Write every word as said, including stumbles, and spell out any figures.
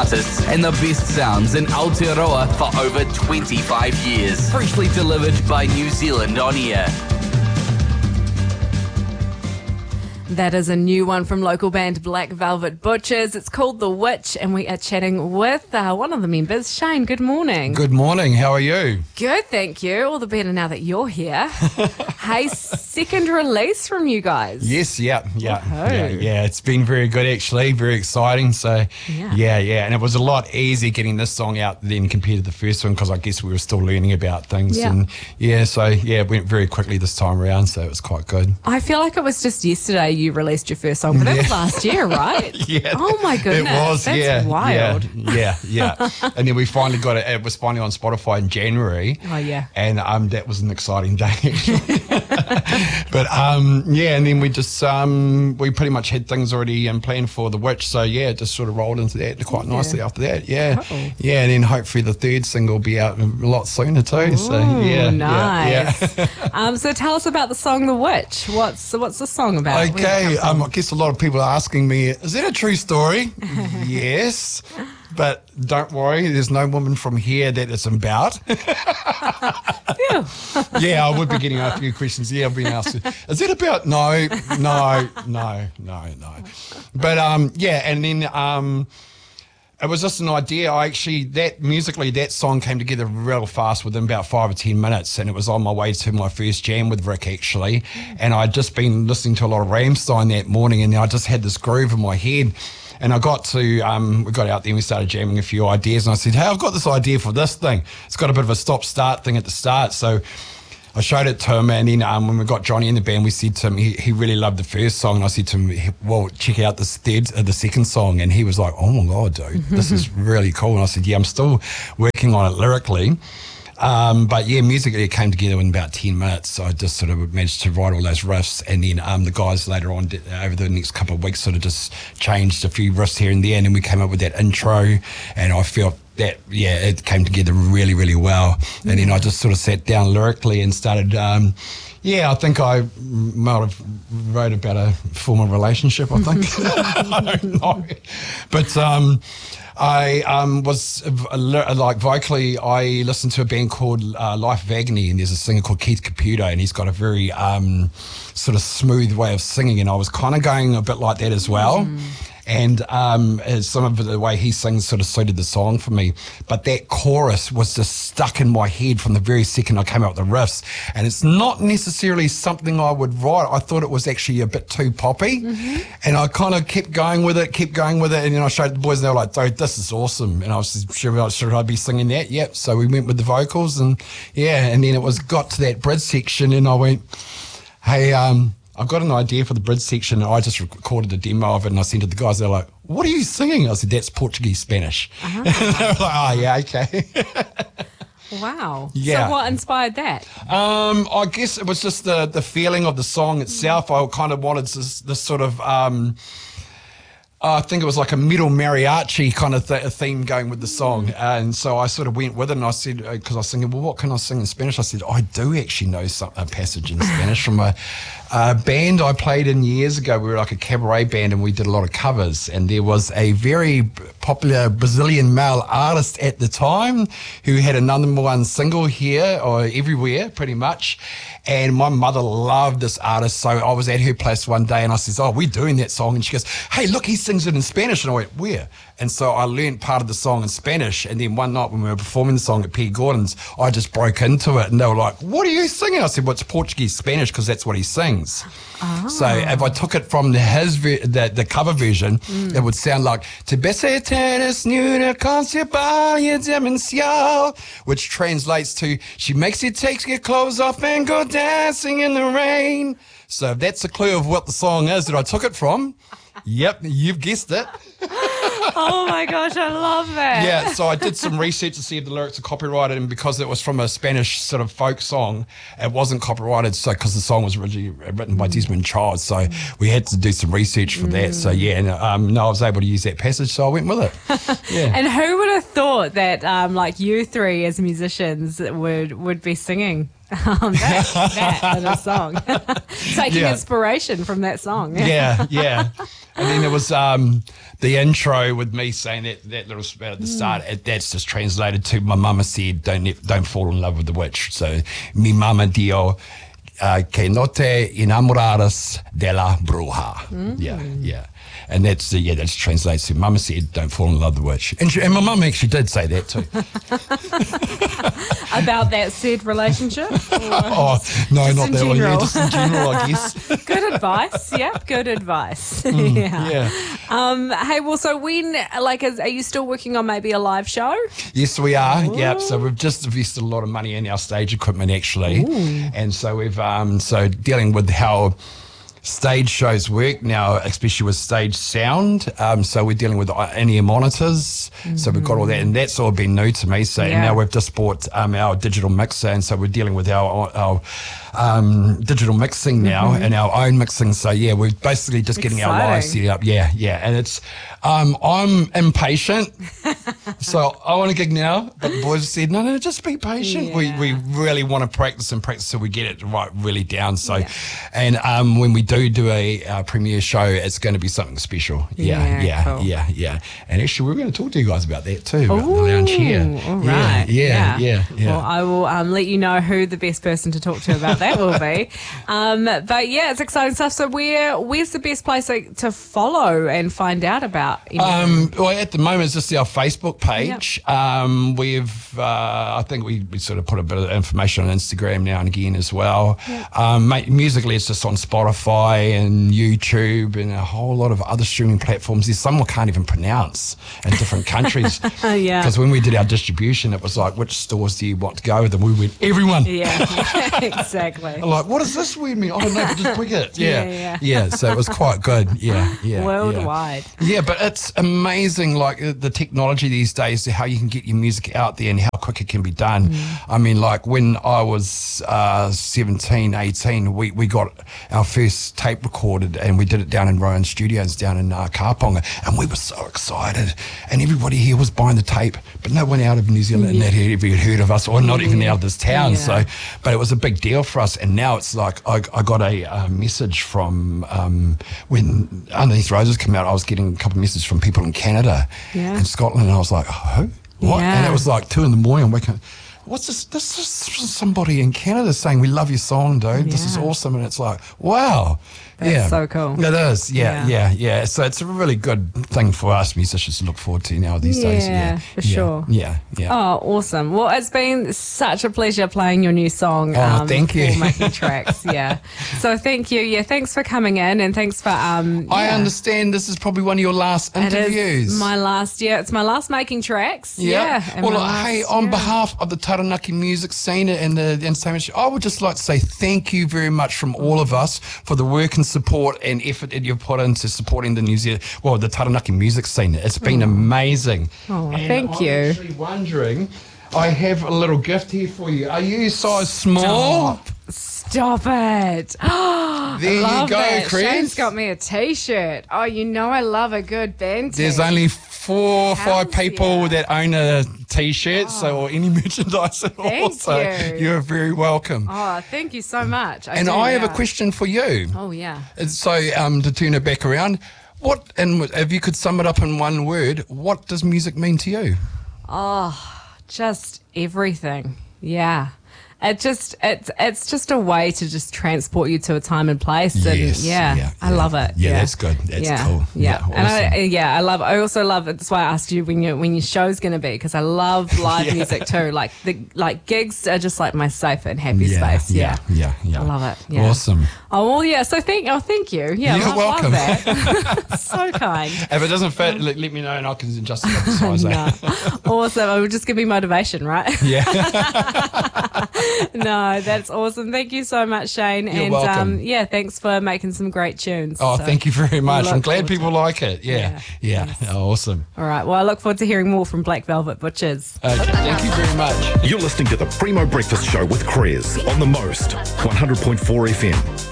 artists and the best sounds in Aotearoa for over twenty-five years. Freshly delivered by New Zealand On Air. That is a new one from local band Black Velvet Butchers. It's called The Witch, and we are chatting with uh, one of the members, Shane. Good morning. Good morning. How are you? Good, thank you. All the better now that you're here. Hey, second release from you guys. Yes, yeah, yeah, Woohoo. yeah, yeah. It's been very good, actually. Very exciting. So, Yeah. yeah, yeah. And it was a lot easier getting this song out then compared to the first one because I guess we were still learning about things. Yeah. And yeah, so yeah, it went very quickly this time around. So it was quite good. I feel like it was just yesterday you released your first song, but that was last year, right? Yeah. Oh my goodness. It was, That's yeah. wild. Yeah, yeah, yeah. And then we finally got it. It was finally on Spotify in January. Oh, yeah. And um, that was an exciting day, actually. But um, yeah, and then we just um, we pretty much had things already in plan for The Witch. So yeah, it just sort of rolled into that quite nicely after that. Yeah, Oh. yeah, and then hopefully the third single will be out a lot sooner too. so Ooh, yeah, nice. yeah, yeah. um, so tell us about the song "The Witch." What's what's the song about? Where did it Okay, come from? um, I guess a lot of people are asking me, is that a true story? Yes, but don't worry, there's no woman from here that it's about. Phew. Yeah, I would be getting a few questions. Yeah, I've been asked, is it about? No, no, no, no, no. But um, yeah, and then um, it was just an idea. I actually, that musically, that song came together real fast within about five or ten minutes, and it was on my way to my first jam with Rick, actually. And I'd just been listening to a lot of Rammstein that morning, and I just had this groove in my head. And I got to, um, we got out there and we started jamming a few ideas, and I said, hey, I've got this idea for this thing. It's got a bit of a stop-start thing at the start, so I showed it to him, and then um, when we got Johnny in the band, we said to him, he, he really loved the first song, and I said to him, well, check out this third, uh, the second song, and he was like, oh my God, dude, this is really cool. And I said, yeah, I'm still working on it lyrically. Um, but yeah, musically it came together in about ten minutes. So I just sort of managed to write all those riffs, and then um, the guys later on did, over the next couple of weeks sort of just changed a few riffs here and there, and then we came up with that intro, and I felt that, yeah, it came together really, really well. And then I just sort of sat down lyrically and started, um, yeah, I think I might have wrote about a former relationship, I think. I don't know. But um, I um, was, uh, like, vocally, I listened to a band called uh, Life of Agony, and there's a singer called Keith Caputo, and he's got a very um, sort of smooth way of singing, and I was kind of going a bit like that as well. Mm. And um, some of the way he sings sort of suited the song for me. But that chorus was just stuck in my head from the very second I came out with the riffs. And it's not necessarily something I would write. I thought it was actually a bit too poppy. Mm-hmm. And I kind of kept going with it, kept going with it. And then I showed the boys, and they were like, dude, this is awesome. And I was just, should, should I be singing that? Yep. So we went with the vocals, and yeah. And then it was got to that bridge section, and I went, hey, um, I've got an idea for the bridge section, and I just recorded a demo of it, and I sent it to the guys. They're like, what are you singing? I said, that's Portuguese Spanish. Uh-huh. And they were like, oh, yeah, okay. Wow. Yeah. So what inspired that? Um, I guess it was just the, the feeling of the song itself. I kind of wanted this, this sort of... Um, I think it was like a metal mariachi kind of th- theme going with the song. And so I sort of went with it, and I said, because I was thinking, well, what can I sing in Spanish? I said, I do actually know some, a passage in Spanish from a, a band I played in years ago. We were like a cabaret band, and we did a lot of covers. And there was a very popular Brazilian male artist at the time who had a number one single here or everywhere, pretty much. And my mother loved this artist, so I was at her place one day, and I says, oh, we're doing that song. And she goes, hey, look, he sings it in Spanish. And I went, where? And so I learned part of the song in Spanish, and then one night when we were performing the song at P. Gordon's, I just broke into it, and they were like, what are you singing? I said, well, it's Portuguese Spanish, because that's what he sings. Oh. So if I took it from the, his ver- the, the cover version, mm. it would sound like Te besé tienes nuda conciencia demencial, which translates to, she makes you take your clothes off and go dancing in the rain. So if that's a clue of what the song is that I took it from, yep, you've guessed it. Oh my gosh, I love that. Yeah, so I did some research to see if the lyrics are copyrighted, and because it was from a Spanish sort of folk song, it wasn't copyrighted. So because the song was originally written by Desmond Child, so we had to do some research for mm. that. So yeah, and, um, no, I was able to use that passage, so I went with it. Yeah. And who would have thought that, um, like you three as musicians would would be singing? Um, that, that in a song. Taking Yeah. inspiration from that song. Yeah, yeah. And then there was um, the intro with me saying that, that little spat at the start. It, that's just translated to my mama said, don't ne- don't fall in love with the witch. So, mi mama dio uh, que no te enamoraras de la bruja. Mm. Yeah, yeah. And that's, uh, yeah, that's translates to mama said, don't fall in love with the witch. And, she, and my mum actually did say that too. About that said relationship? Oh, no, not in that one. Yeah, general. just in general, I guess. Good advice. Yeah, good advice. yeah. Yeah. Um, hey, well, so when, like, is, are you still working on maybe a live show? Yes, we are. Yep. So we've just invested a lot of money in our stage equipment, actually, Ooh. and so we've um so dealing with how stage shows work now, especially with stage sound. Um, so we're dealing with in-ear monitors. Mm-hmm. So we've got all that, and that's all been new to me. So Yeah. and now we've just bought um, our digital mixer, and so we're dealing with our our um, digital mixing now Mm-hmm. and our own mixing. So yeah, we're basically just getting our live Exciting. set up. Yeah, yeah, and it's um, I'm impatient. So I want a gig now, but the boys have said, no, no, just be patient. We Yeah. we really want to practice and practice till we get it right, really down. So, Yeah. and um, when we do do a uh, premiere show, it's going to be something special. Yeah, Yeah, yeah, cool. yeah, yeah. And actually, we're going to talk to you guys about that too, about the lounge here. All Yeah, right. yeah, yeah, yeah. Well, I will um, let you know who the best person to talk to about that will be. Um, but yeah, it's exciting stuff. So where where's the best place like, to follow and find out about? anything? Um, well, at the moment, it's just our Facebook page. Um, we've, uh, I think we, we sort of put a bit of information on Instagram now and again as well. Um, ma- musically, it's just on Spotify and YouTube and a whole lot of other streaming platforms. There's some I can't even pronounce in different countries. Yeah. Because when we did our distribution, it was like, which stores do you want to go with? And we went, everyone. yeah, exactly. I'm like, what does this word mean? Oh, no, but just bring it. Yeah, Yeah, yeah. yeah. So it was quite good. Yeah, yeah. yeah. Worldwide. Yeah, but it's amazing, like uh, the technology these days, how you can get your music out there and how quick it can be done. Mm. I mean, like when I was uh, seventeen, eighteen, we, we got our first tape recorded and we did it down in Rowan Studios down in uh, Kāponga, and we were so excited. And everybody here was buying the tape, but no one out of New Zealand Yeah. had ever heard of us, or not even out of this town. Yeah. So, but it was a big deal for us. And now it's like I, I got a uh, message from um, when Underneath Roses came out. I was getting a couple of messages from people in Canada Yeah. and Scotland, and I was like, oh, who? What? Yeah. And it was like two in the morning. I'm waking up. What's this? This is somebody in Canada saying, we love your song, dude. This is Yeah. awesome. And it's like, wow. That's yeah. so cool. It is. Yeah, Yeah. yeah, yeah. So it's a really good thing for us musicians to look forward to now these days. Yeah, Yeah, for yeah, sure. Yeah, yeah. Oh, awesome. Well, it's been such a pleasure playing your new song. Oh, thank you. For Making Tracks, yeah. So thank you. Yeah, thanks for coming in and thanks for... Um, I yeah. understand this is probably one of your last It interviews. is my last, yeah, it's my last Making Tracks. Yeah. and Well, my look, hey, last- on yeah. behalf of the Taranaki music scene and the entertainment show, I would just like to say thank you very much from all of us for the work and support and effort that you've put into supporting the New Zealand, well, the Taranaki music scene. It's been amazing. Oh, And thank I'm you. actually wondering, I have a little gift here for you. Are you size small? Stop it. There you Love go, that. Chris. Shane's got me a t-shirt. Oh, you know I love a good band tee. There's only four or five Hells people yeah. that own a t-shirt, so or any merchandise at all. Thank So you. you're very welcome. Oh, thank you so much. I and do, I have yeah. a question for you. Oh, yeah. So um, to turn it back around, what and if you could sum it up in one word, what does music mean to you? Oh, just everything. Yeah. It just it's it's just a way to just transport you to a time and place. And Yes, yeah, yeah, I yeah. love it. Yeah, that's good. That's yeah, cool. Yeah, Yeah, and I, awesome. yeah, I love. I also love it. That's why I asked you when you when your show's going to be, because I love live Yeah. music too. Like the like gigs are just like my safe and happy Yeah, space. yeah, yeah, yeah. I love it. Yeah. Awesome. Oh well, yeah. So thank oh thank you. Yeah, You're love, welcome. Love that. So kind. If it doesn't fit, let, let me know and I can adjust it up the size. eh? No. Awesome. It will just give me motivation, right? Yeah. No, that's awesome. Thank you so much, Shane. You're and welcome. um, yeah, thanks for making some great tunes. Oh, So, thank you very much. look I'm glad forward to people like it. Yeah. Yeah. Oh, awesome. All right. Well, I look forward to hearing more from Black Velvet Butchers. Okay. Thank you very much. You're listening to the Primo Breakfast Show with Krez on the Most, one hundred point four F M.